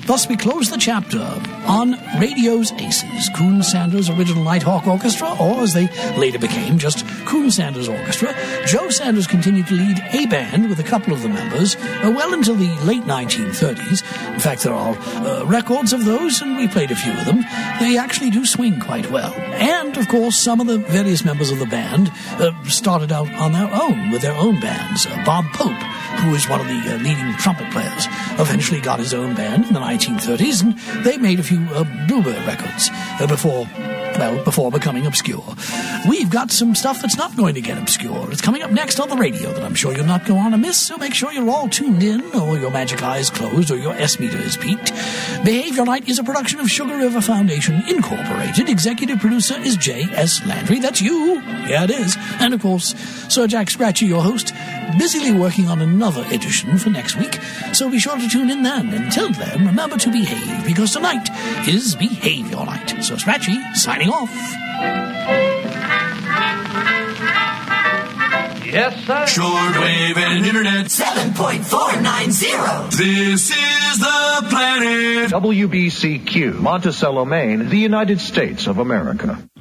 Thus, we close the chapter on radio's aces, Coon Sanders' original Nighthawk Orchestra, or as they later became, just Coon Sanders Orchestra. Joe Sanders continued to lead a band with a couple of the members well into the late 1930s. In fact, there are records of those, and we played a few of them. They actually do swing quite well. And, of course, some of the various members of the band started out on their own, with their own bands. Bob Pope, who is one of the leading trumpet players, eventually got his own band in the 1930s, and they made a few Bluebird records before becoming obscure. We've got some stuff that's not going to get obscure. It's coming up next on the radio that I'm sure you'll not go on to miss, so make sure you're all tuned in, or your magic eyes closed, or your S-meter is peaked. Behavior Night is a production of Sugar River Foundation, Incorporated. Executive producer is J.S. Landry. That's you. Yeah, it is. And, of course, Sir Jack Scratchy, your host, busily working on another edition for next week, so be sure to tune in then. Until then, remember to behave, because tonight is Behavior Night. So Scratchy, signing off. Yes, sir. Shortwave and internet 7.490. This is the planet. WBCQ, Monticello, Maine, the United States of America.